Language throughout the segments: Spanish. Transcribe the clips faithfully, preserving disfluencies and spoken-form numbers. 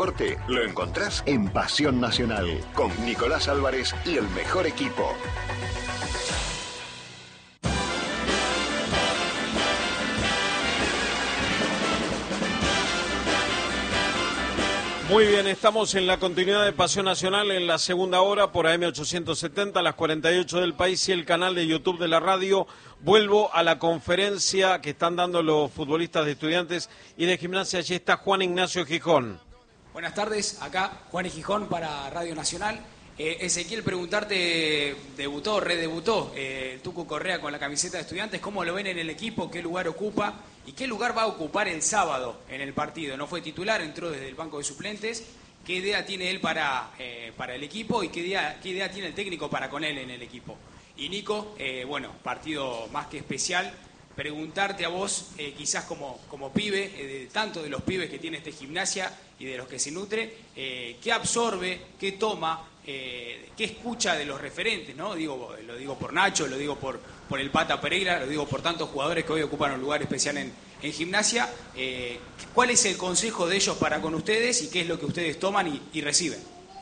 deporte lo encontrás en Pasión Nacional, con Nicolás Álvarez y el mejor equipo. Muy bien, estamos en la continuidad de Pasión Nacional en la segunda hora por A M ochocientos setenta, las cuarenta y ocho del país y el canal de YouTube de la radio. Vuelvo a la conferencia que están dando los futbolistas de Estudiantes y de Gimnasia. Allí está Juan Ignacio Gijón. Buenas tardes, acá Juan Gijón para Radio Nacional. Eh, Ezequiel, preguntarte, debutó, redebutó eh, el Tucu Correa con la camiseta de Estudiantes, ¿cómo lo ven en el equipo? ¿Qué lugar ocupa? ¿Y qué lugar va a ocupar el sábado en el partido? No fue titular, entró desde el banco de suplentes. ¿Qué idea tiene él para, eh, para el equipo y qué idea, qué idea tiene el técnico para con él en el equipo? Y Nico, eh, bueno, partido más que especial. Preguntarte a vos, eh, quizás como, como pibe, eh, de, tanto de los pibes que tiene este Gimnasia y de los que se nutre, eh, ¿qué absorbe, qué toma, eh, qué escucha de los referentes, ¿no? Digo, lo digo por Nacho, lo digo por, por el Pata Pereira, lo digo por tantos jugadores que hoy ocupan un lugar especial en, en Gimnasia. Eh, ¿Cuál es el consejo de ellos para con ustedes y qué es lo que ustedes toman y, y reciben?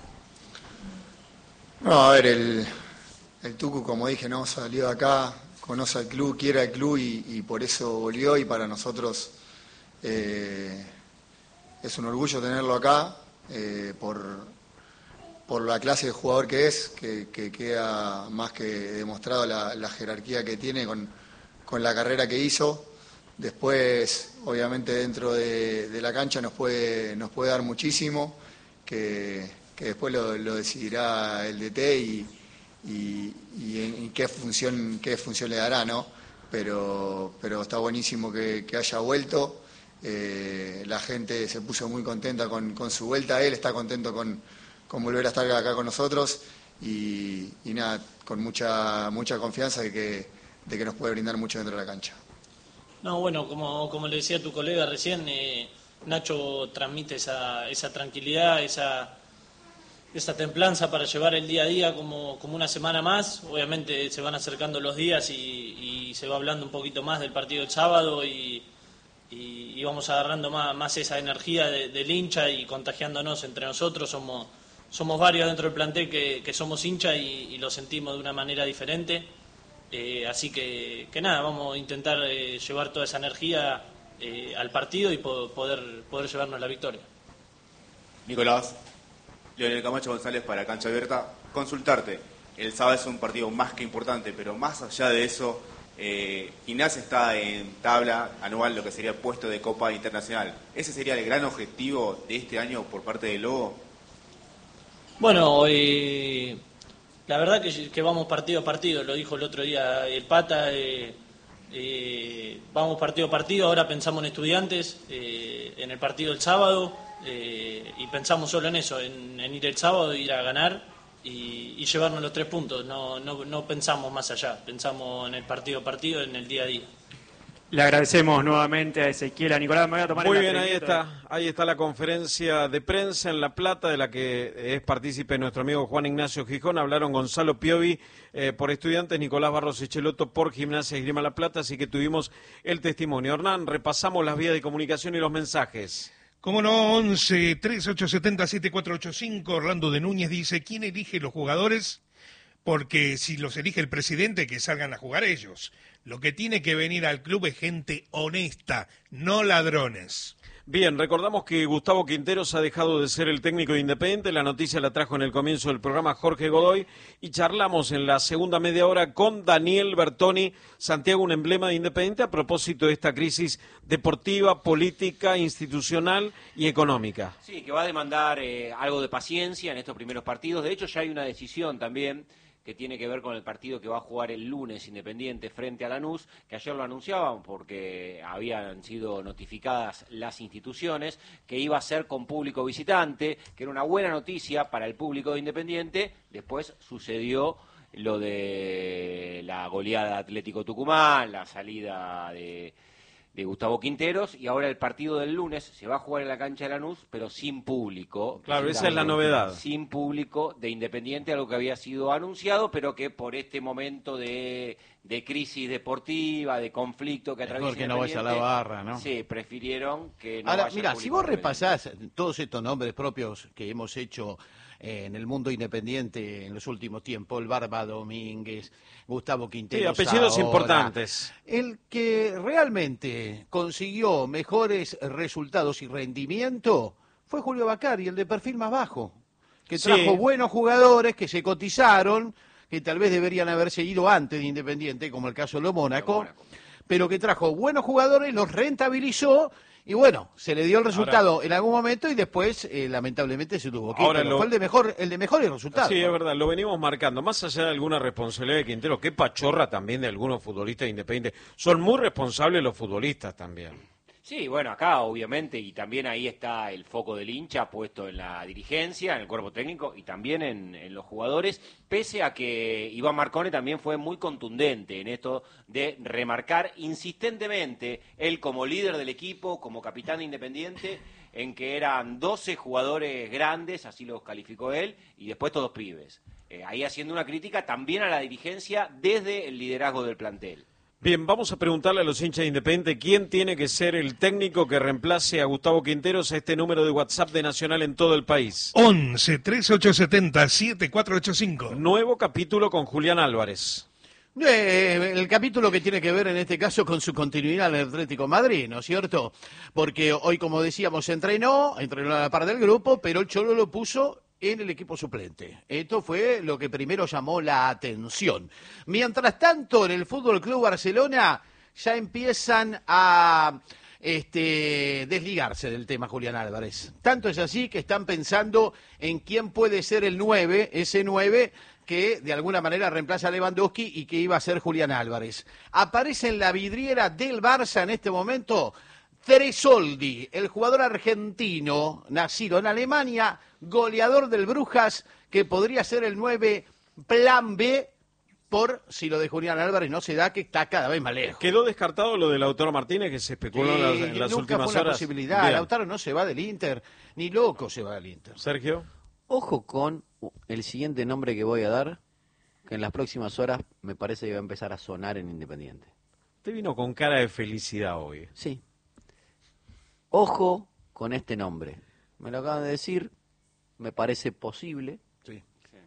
No, a ver, el, el Tucu, como dije, no salió de acá, conoce al club, quiere al club y, y por eso volvió, y para nosotros eh, es un orgullo tenerlo acá eh, por, por la clase de jugador que es, que, que queda más que demostrado la, la jerarquía que tiene con, con la carrera que hizo. Después, obviamente, dentro de, de la cancha nos puede, nos puede dar muchísimo, que, que después lo, lo decidirá el D T y y, y en y qué función qué función le dará, ¿no? Pero pero está buenísimo que, que haya vuelto. Eh, la gente se puso muy contenta con, con su vuelta, él está contento con, con volver a estar acá con nosotros y, y nada, con mucha mucha confianza de que, de que nos puede brindar mucho dentro de la cancha. No, bueno, como, como le decía tu colega recién, eh, Nacho transmite esa, esa tranquilidad, esa esa templanza para llevar el día a día como, como una semana más. Obviamente se van acercando los días y, y se va hablando un poquito más del partido del sábado y, y, y vamos agarrando más, más esa energía de, del hincha y contagiándonos entre nosotros. Somos, somos varios dentro del plantel que, que somos hincha y, y lo sentimos de una manera diferente. Eh, así que, que nada, vamos a intentar eh, llevar toda esa energía eh, al partido y po- poder, poder llevarnos la victoria. Nicolás, Leonel Camacho González para Cancha Abierta. Consultarte, el sábado es un partido más que importante, pero más allá de eso, eh, Gimnasia está en tabla anual, lo que sería puesto de Copa Internacional. ¿Ese sería el gran objetivo de este año por parte del Lobo? Bueno, eh, la verdad que, que vamos partido a partido, lo dijo el otro día el Pata, eh, eh, vamos partido a partido, ahora pensamos en Estudiantes, eh, en el partido del sábado, eh, y pensamos solo en eso, en, en ir el sábado, ir a ganar y, y llevarnos los tres puntos, no, no, no pensamos más allá, pensamos en el partido a partido, en el día a día. Le agradecemos nuevamente a Ezequiel, a Nicolás. Me voy a tomar Muy el bien, ahí atrevimiento. está, ahí está la conferencia de prensa en La Plata, de la que es partícipe nuestro amigo Juan Ignacio Gijón. Hablaron Gonzalo Piovi eh, por Estudiantes, Nicolás Barros Echeloto por Gimnasia y Esgrima La Plata, así que tuvimos el testimonio. Hernán, repasamos las vías de comunicación y los mensajes. Cómo no, once, tres, ocho, siete, siete, cuatro, ocho, cinco. Orlando de Núñez dice, ¿quién elige los jugadores? Porque si los elige el presidente, que salgan a jugar ellos. Lo que tiene que venir al club es gente honesta, no ladrones. Bien, recordamos que Gustavo Quinteros ha dejado de ser el técnico de Independiente. La noticia la trajo en el comienzo del programa Jorge Godoy y charlamos en la segunda media hora con Daniel Bertoni, Santiago, un emblema de Independiente, a propósito de esta crisis deportiva, política, institucional y económica. Sí, que va a demandar eh, algo de paciencia en estos primeros partidos. De hecho, ya hay una decisión también que tiene que ver con el partido que va a jugar el lunes Independiente frente a Lanús, que ayer lo anunciaban porque habían sido notificadas las instituciones, que iba a ser con público visitante, que era una buena noticia para el público de Independiente. Después sucedió lo de la goleada de Atlético Tucumán, la salida de... de Gustavo Quinteros, y ahora el partido del lunes se va a jugar en la cancha de Lanús, pero sin público. Claro, sin esa es la novedad. Sin público de Independiente, algo que había sido anunciado, pero que por este momento de, de crisis deportiva, de conflicto que atraviesa Mejor que no vaya a la barra, ¿no? Sí, prefirieron que no Ahora, vaya mira, público si vos Independiente. repasás todos estos nombres propios que hemos hecho eh, en el mundo independiente en los últimos tiempos, el Barba Domínguez, Gustavo Quinteros, Sí, apellidos ahora, importantes. el que realmente consiguió mejores resultados y rendimiento fue Julio Bacari, el de perfil más bajo, que Sí. trajo buenos jugadores que se cotizaron, que tal vez deberían haberse ido antes de Independiente, como el caso de Lo Mónaco, pero que trajo buenos jugadores, los rentabilizó y bueno, se le dio el resultado Ahora, en algún momento y después eh, lamentablemente se tuvo que ir, Ahora pero lo- fue el de mejor, el de mejores resultados. Sí, es verdad, lo venimos marcando. Más allá de alguna responsabilidad de Quintero, qué pachorra también de algunos futbolistas independientes. Son muy responsables los futbolistas también. Sí, bueno, acá obviamente, y también ahí está el foco del hincha puesto en la dirigencia, en el cuerpo técnico y también en, en los jugadores, pese a que Iván Marcone también fue muy contundente en esto de remarcar insistentemente, él como líder del equipo, como capitán de Independiente, en que eran doce jugadores grandes, así los calificó él, y después todos pibes. Eh, ahí haciendo una crítica también a la dirigencia desde el liderazgo del plantel. Bien, vamos a preguntarle a los hinchas de Independiente quién tiene que ser el técnico que reemplace a Gustavo Quinteros a este número de WhatsApp de Nacional en todo el país. once, treinta y ocho setenta, setenta y cuatro ochenta y cinco. Nuevo capítulo con Julián Álvarez. Eh, el capítulo que tiene que ver en este caso con su continuidad en el Atlético de Madrid, ¿no es cierto? Porque hoy, como decíamos, entrenó, entrenó a la par del grupo, pero el Cholo lo puso en el equipo suplente. Esto fue lo que primero llamó la atención. Mientras tanto, en el Fútbol Club Barcelona ya empiezan a este, desligarse del tema Julián Álvarez. Tanto es así que están pensando en quién puede ser el nueve, ese nueve que de alguna manera reemplaza a Lewandowski y que iba a ser Julián Álvarez. Aparece en la vidriera del Barça en este momento Tresoldi, el jugador argentino, nacido en Alemania, goleador del Brujas, que podría ser el nueve plan B por si lo de Julián Álvarez no se da, que está cada vez más lejos. ¿Quedó descartado lo de Lautaro Martínez que se especuló en las, Sí, en las nunca últimas fue una horas? posibilidad. Bien. Lautaro no se va del Inter, ni loco se va del Inter. Sergio. Ojo con el siguiente nombre que voy a dar, que en las próximas horas me parece que va a empezar a sonar en Independiente. Te vino con cara de felicidad hoy. Sí. Ojo con este nombre. Me lo acaban de decir, me parece posible. Sí.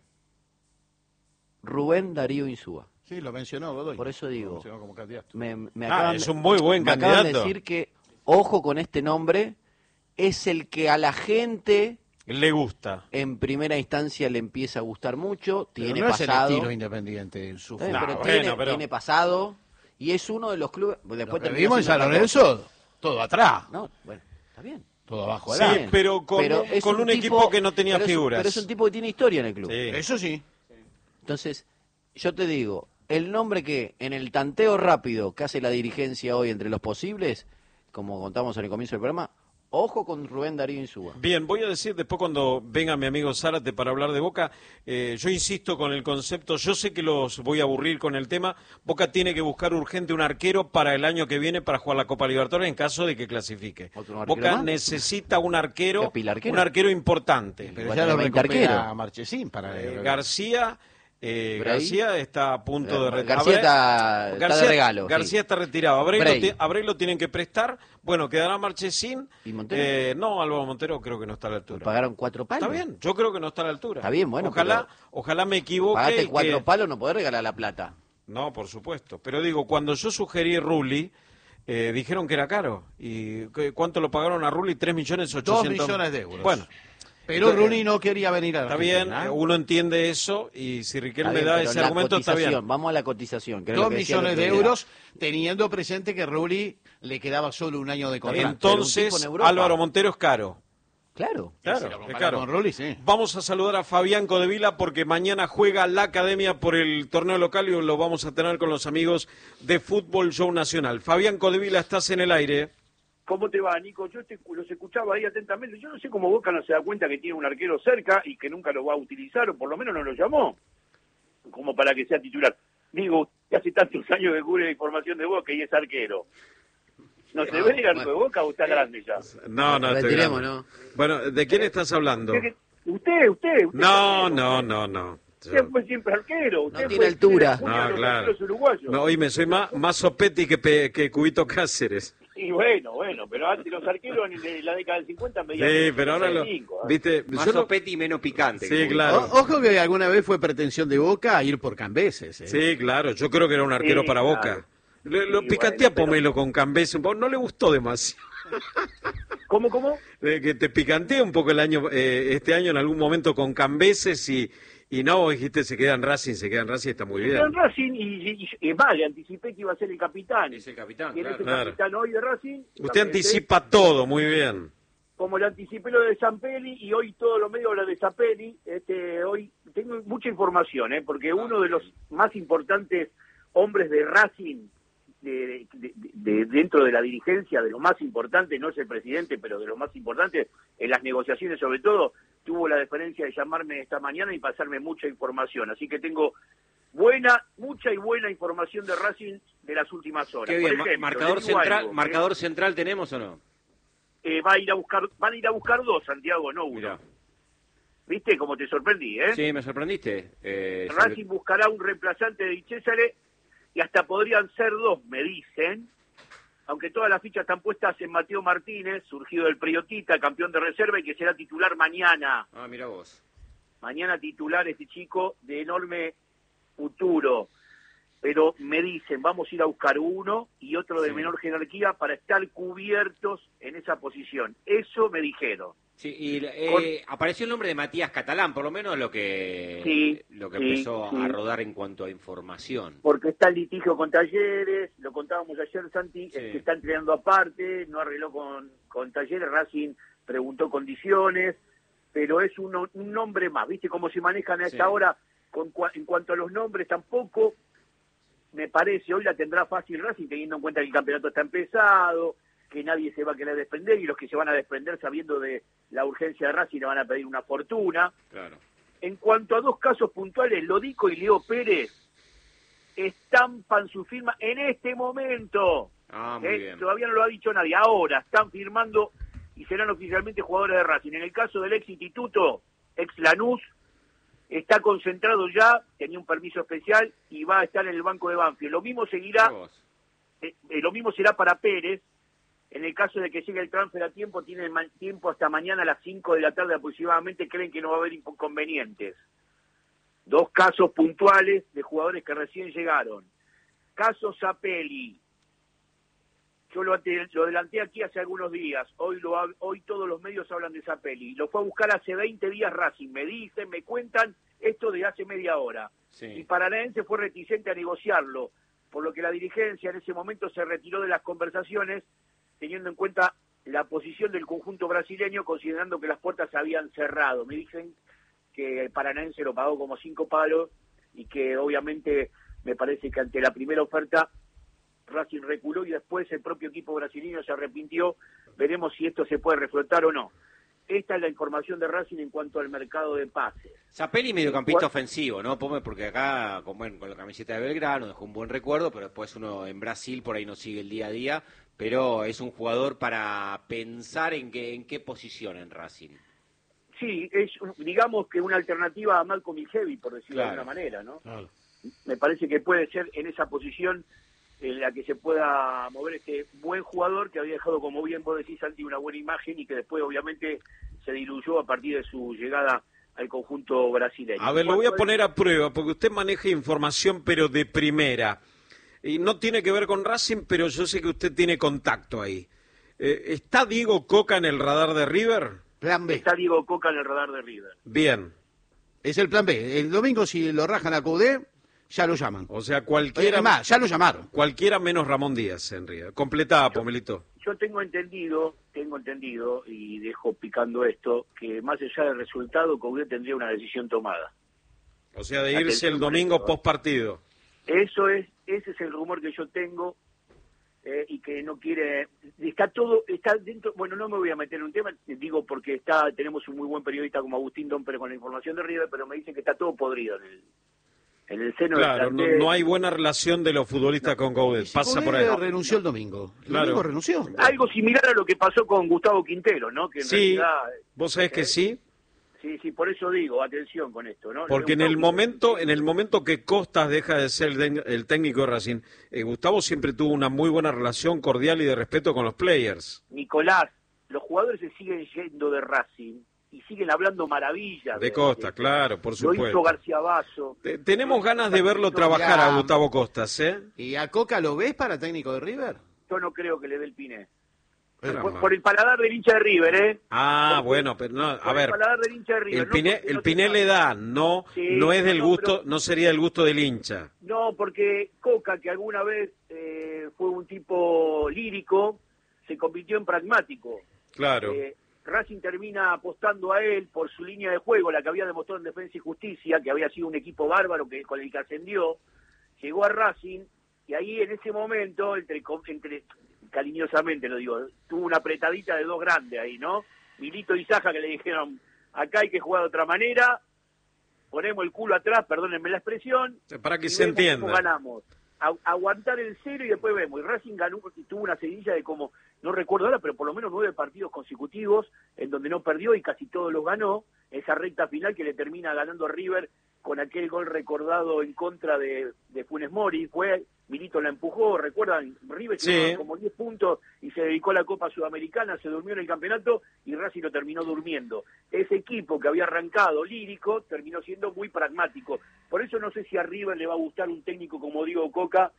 Rubén Darío Insúa. Sí, lo mencionó Godoy. Por eso digo, Lo mencionó como candidato. me, me Ah, acaban es de- un muy buen me acaban de candidato. decir que, ojo con este nombre, es el que a la gente Le gusta. en primera instancia le empieza a gustar mucho, Pero tiene no es el pasado. estilo Independiente en su Está bien, No, pero, bueno, tiene, pero- tiene pasado y es uno de los clubes. Lo Después que terminó vimos en siendo San otra cosa. Lorenzo, todo atrás, No, bueno, está bien. todo abajo Sí, del Bien, pero con, un- es con un, tipo- equipo que no tenía pero es un- figuras. pero es un tipo que tiene historia en el club. Sí. Eso sí. Entonces, yo te digo, el nombre que en el tanteo rápido que hace la dirigencia hoy entre los posibles, como contamos en el comienzo del programa, ojo con Rubén Darío Insúa. Bien, voy a decir después cuando venga mi amigo Zárate para hablar de Boca, eh, yo insisto con el concepto, yo sé que los voy a aburrir con el tema, Boca tiene que buscar urgente un arquero para el año que viene para jugar la Copa Libertadores en caso de que clasifique. ¿Otro arquero Boca más? necesita un arquero, ¿Qué pila arquero? un arquero importante. Pero Igual ya lo tiene veinte recupera arqueros. Marchesín para Eh, García... Eh, Bray. García está a punto de Eh, retirar. García está- está de regalo, García sí. está retirado. A Bray, lo, Bray. ti- a Bray lo tienen que prestar. Bueno, quedará Marchesín. ¿Y Montero? Eh, no, Álvaro Montero creo que no está a la altura. Pagaron cuatro palos. Está bien, yo creo que no está a la altura. Está bien, bueno, Ojalá, pero- ojalá me equivoque. Pagaste y cuatro que- palos, no podés regalar la plata. No, por supuesto. Pero digo, cuando yo sugerí Rulli, eh, dijeron que era caro. ¿Y qué- cuánto lo pagaron a Rulli? Tres millones ochocientos. Dos millones de euros. Bueno. Pero Entonces, Rooney no quería venir a la Está bien, Argentina, ¿eh? uno entiende eso y si Riquelme Está bien, da pero ese la argumento está bien. cotización, vamos a la cotización. que era lo Dos que decía el millones otro de día. euros, teniendo presente que Rulli le quedaba solo un año de contrato. Entonces, pero un tipo en Europa. Álvaro Montero es caro. Claro. Claro, Si lo es compara caro. con Rulli, sí. Vamos a saludar a Fabián Codevila porque mañana juega la Academia por el torneo local y lo vamos a tener con los amigos de Fútbol Show Nacional. Fabián Codevila, estás en el aire. ¿Cómo te va, Nico? Yo te, los escuchaba ahí atentamente. Yo no sé cómo Boca no se da cuenta que tiene un arquero cerca y que nunca lo va a utilizar, o por lo menos no lo llamó, como para que sea titular. Digo, usted hace tantos años que cubre la información de Boca y es arquero. ¿No se ve el arco de Boca o está grande ya? No, no, estoy Retiremos, grande. ¿no? Bueno, ¿de quién estás hablando? Usted, usted, usted. usted No, también, no, no, no. Usted fue siempre arquero. Usted tiene fue altura. uno de No, los claro. arqueros uruguayos. No, oíme, soy más, más Sopetti que, Pe- que Cubito Cáceres. Y bueno, bueno, pero antes los arqueros en la década del cincuenta medían Sí, pero ahora lo... cinco, ¿eh? ¿Viste? Más Yo no- sopetti y menos picante. Sí, que claro. O- ojo que alguna vez fue pretensión de Boca ir por Cambeses. ¿eh? Sí, claro, yo creo que era un arquero Sí, para claro. Boca. Lo, lo Sí, picantea bueno, pero- Pomelo con Cambese, un poco, no le gustó demasiado. ¿Cómo, cómo? Eh, que te picantea un poco el año, eh, este año en algún momento con Cambeses y, y no, dijiste se queda en Racing, se queda en Racing, está muy bien. Pero en Racing, y, y, y, y más, le anticipé que iba a ser el capitán. Es el capitán, Y él es el claro. capitán hoy de Racing. Usted También, anticipa todo, muy bien. como le anticipé lo de Zampelli y hoy todos los medios hablan de Zampelli, este, hoy tengo mucha información, ¿eh? Porque uno de los más importantes hombres de Racing, de, de- de- dentro de la dirigencia, de lo más importante, no es el presidente, pero de lo más importante, en las negociaciones sobre todo, tuvo la deferencia de llamarme esta mañana y pasarme mucha información. Así que tengo buena, mucha y buena información de Racing de las últimas horas. Qué bien, Por ma- ejemplo, marcador le digo central, algo, ¿eh? marcador central tenemos o no? Eh, va a ir a buscar, van a ir a buscar dos, Santiago, no uno. Mirá. ¿Viste cómo te sorprendí, eh? Sí, me sorprendiste. Eh, Racing buscará un reemplazante de Di Cesare y hasta podrían ser dos, me dicen. Aunque todas las fichas están puestas en Mateo Martínez, surgido del Priotita, campeón de reserva y que será titular mañana. Ah, mira vos. Mañana titular este chico de enorme futuro. Pero me dicen, vamos a ir a buscar uno y otro de Sí. menor jerarquía para estar cubiertos en esa posición. Eso me dijeron. Sí, y eh, Con- apareció el nombre de Matías Catalán, por lo menos lo que Sí, lo que sí, empezó sí. a rodar en cuanto a información. Porque está el litigio con Talleres, lo contábamos ayer, Santi, Sí. es que está entrenando aparte, no arregló con, con Talleres, Racing preguntó condiciones, pero es un, un nombre más, ¿viste cómo se manejan a esta Sí. hora? Con, cua- en cuanto a los nombres, tampoco me parece, hoy la tendrá fácil Racing, teniendo en cuenta que el campeonato está empezado, que nadie se va a querer desprender, y los que se van a desprender sabiendo de la urgencia de Racing le van a pedir una fortuna. Claro. En cuanto a dos casos puntuales, Lodico y Leo Pérez estampan su firma en este momento. Ah, muy Eh, bien. Todavía no lo ha dicho nadie. Ahora están firmando y serán oficialmente jugadores de Racing. En el caso del ex Instituto, ex Lanús, está concentrado ya, tenía un permiso especial y va a estar en el banco de Banfield. Lo mismo seguirá, Mira vos. eh, eh, lo mismo será para Pérez. En el caso de que llegue el transfer a tiempo, tienen ma- tiempo hasta mañana a las cinco de la tarde aproximadamente, creen que no va a haber inconvenientes. Dos casos puntuales de jugadores que recién llegaron. Caso Zapelli. Yo lo, ante- lo adelanté aquí hace algunos días. Hoy lo hab- hoy todos los medios hablan de Zapelli. Lo fue a buscar hace veinte días Racing. Me dicen, me cuentan esto de hace media hora. Y Sí. Paranaense fue reticente a negociarlo, por lo que la dirigencia en ese momento se retiró de las conversaciones, teniendo en cuenta la posición del conjunto brasileño, considerando que las puertas se habían cerrado. Me dicen que el Paranaense lo pagó como cinco palos y que obviamente me parece que ante la primera oferta Racing reculó y después el propio equipo brasileño se arrepintió. Veremos si esto se puede reflotar o no. Esta es la información de Racing en cuanto al mercado de pases. Zapelli mediocampista Cuar- ofensivo, ¿no? Pome, porque acá, con, bueno, con la camiseta de Belgrano, dejó un buen recuerdo, pero después uno en Brasil por ahí no sigue el día a día, pero es un jugador para pensar en qué, en qué posición en Racing. Sí, es digamos que una alternativa a Malcolm Ilhevi, por decirlo Claro. de alguna manera, ¿no? Claro. Me parece que puede ser en esa posición en la que se pueda mover este buen jugador que había dejado, como bien vos decís, Santi, una buena imagen y que después obviamente se diluyó a partir de su llegada al conjunto brasileño. A ver, lo voy a poner a prueba, porque usted maneja información, pero de primera. Y no tiene que ver con Racing, pero yo sé que usted tiene contacto ahí. Eh, ¿Está Diego Coca en el radar de River? Plan B. Está Diego Coca en el radar de River. Bien. Es el plan B. El domingo, si lo rajan a Cudé, ya lo llaman. O sea, Oye, cualquiera, además, ya lo llamaron. cualquiera menos Ramón Díaz en River. Completada, Pomelito. Yo tengo entendido, tengo entendido, y dejo picando esto, que más allá del resultado, Coudet tendría una decisión tomada. O sea, de irse Atención el con domingo esto, ¿eh? post partido. Eso es, ese es el rumor que yo tengo, eh, y que no quiere, está todo, está dentro, bueno, no me voy a meter en un tema, digo porque está, tenemos un muy buen periodista como Agustín Domper con la información de River, pero me dicen que está todo podrido en el, en el seno Claro, del no, plantel. no hay buena relación de los futbolistas con Coudet. Pasa por ahí. renunció el domingo. El Claro. domingo renunció. Algo similar a lo que pasó con Gustavo Quintero, ¿no? Que en Sí, realidad, vos sabés que sí. sí, sí, por eso digo, atención con esto, ¿no? Porque en el momento, en el momento que Costas deja de ser el, de- el técnico de Racing, eh, Gustavo siempre tuvo una muy buena relación cordial y de respeto con los players. Nicolás, los jugadores se siguen yendo de Racing y siguen hablando maravillas. De Costa, claro, por Lo hizo supuesto. García Basso. Te- Tenemos ganas de verlo trabajar a Gustavo Costas, ¿eh? ¿Y a Coca lo ves para técnico de River? Yo no creo que le dé el Piné. Caramba. Por, por el paladar del hincha de River, ¿eh? Ah, bueno, pero no, a Por ver, el paladar del hincha de River. el no Piné, porque el no Piné tenga- le da, no, Sí, no es del no, gusto, pero- no sería del gusto del hincha. No, porque Coca, que alguna vez eh, fue un tipo lírico, se convirtió en pragmático. Claro. Eh, Racing termina apostando a él por su línea de juego, la que había demostrado en Defensa y Justicia, que había sido un equipo bárbaro que con el que ascendió. Llegó a Racing y ahí en ese momento, entre, entre cariñosamente lo digo, tuvo una apretadita de dos grandes ahí, ¿no? Milito y Saja, que le dijeron, acá hay que jugar de otra manera, ponemos el culo atrás, perdónenme la expresión, Para que y se vemos cómo entienda. ganamos. A- aguantar el cero y después vemos. Y Racing ganó, tuvo una seguidilla de como, no recuerdo ahora, pero por lo menos nueve partidos consecutivos en donde no perdió y casi todos los ganó. Esa recta final que le termina ganando a River con aquel gol recordado en contra de, de Funes Mori. Fue, Milito la empujó, recuerdan, River Sí. llevaba como diez puntos y se dedicó a la Copa Sudamericana, se durmió en el campeonato y Racing lo terminó durmiendo. Ese equipo que había arrancado lírico terminó siendo muy pragmático. Por eso no sé si a River le va a gustar un técnico como Diego Coca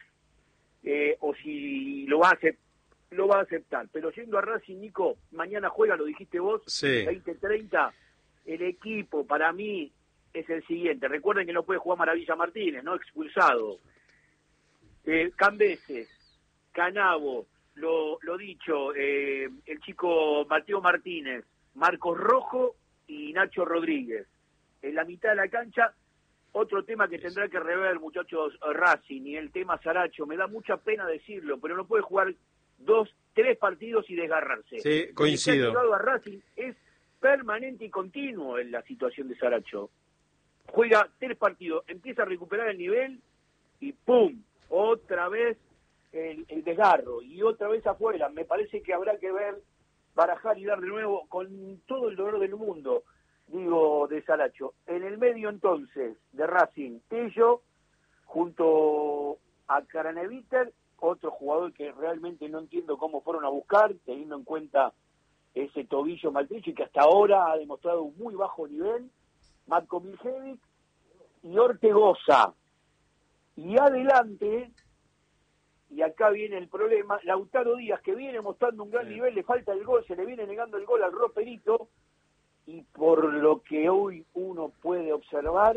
eh, o si lo va a aceptar. Lo va a aceptar, pero yendo a Racing, Nico, mañana juega, lo dijiste vos, Sí. veinte treinta, el equipo para mí es el siguiente. Recuerden que no puede jugar Maravilla Martínez, ¿no? Expulsado. Eh, Cambeses, Canavo, lo, lo dicho, eh, el chico Mateo Martínez, Marcos Rojo y Nacho Rodríguez. En la mitad de la cancha, otro tema que tendrá que rever, muchachos, Racing, y el tema Saracho. Me da mucha pena decirlo, pero no puede jugar dos, tres partidos y desgarrarse. Sí, coincido. El que ha llegado a Racing es permanente y continuo en la situación de Saracho. Juega tres partidos, empieza a recuperar el nivel y ¡pum! Otra vez el, el desgarro y otra vez afuera. Me parece que habrá que ver, barajar y dar de nuevo con todo el dolor del mundo, digo, de Saracho. En el medio entonces de Racing, Tello, junto a Caraneviter, otro jugador que realmente no entiendo cómo fueron a buscar, teniendo en cuenta ese tobillo maltrecho y que hasta ahora ha demostrado un muy bajo nivel, Matko Miljevic y Ortegoza. Y adelante, y acá viene el problema, Lautaro Díaz, que viene mostrando un gran Sí. nivel, le falta el gol, se le viene negando el gol al Roperito, y por lo que hoy uno puede observar,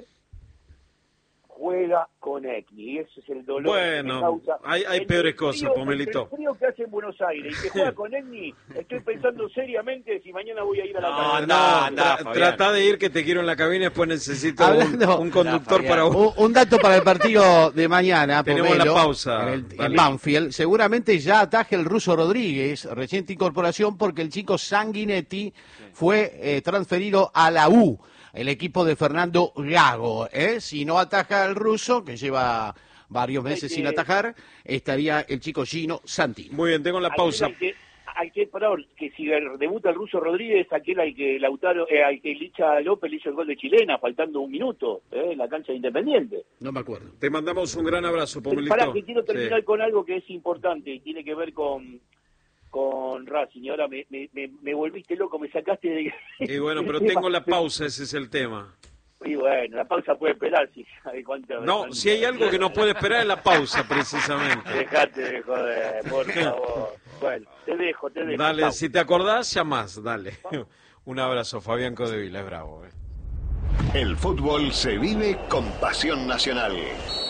juega con Ekni, y ese es el dolor Bueno, que me causa. hay- hay Entre peores el frío- cosas, Pomelito. entre el frío que hace en Buenos Aires y que juega con Ekni, estoy pensando seriamente si mañana voy a ir a la No, cancha. anda, anda, Tra- Fabián. Trata de ir, que te quiero en la cabina, después necesito un, Hablando- un conductor Fabián. para vos. Un, un dato para el partido de mañana, Tenemos Pomelo, la pausa, en, el, en dale. Banfield. Seguramente ya ataje el ruso Rodríguez, reciente incorporación, porque el chico Sanguinetti fue eh, transferido a la U, el equipo de Fernando Gago. ¿eh? Si no ataja el ruso, que lleva varios meses Hay que- sin atajar, estaría el chico Gino Santino. Muy bien, tengo la pausa. Aquel al que, al que, perdón, que si debuta el ruso Rodríguez, aquel al que Lautaro, eh, al que Licha López le hizo el gol de Chilena, faltando un minuto, eh, en la cancha de Independiente. No me acuerdo. Te mandamos un gran abrazo, Pomelito. Para que quiero terminar Sí. con algo que es importante y tiene que ver con con Racing, y ahora me, me, me, me volviste loco, me sacaste de... Y bueno, pero del tema. tengo la pausa, ese es el tema. Y bueno, la pausa puede esperar, si sabe cuánto... No, si hay algo que no puede esperar es la pausa, precisamente. Dejate de joder, por favor. Bueno, te dejo, te dejo. Dale, Chau. si te acordás, llamás, dale. Un abrazo, Fabián Codevila, es bravo. eh. El fútbol se vive con pasión nacional.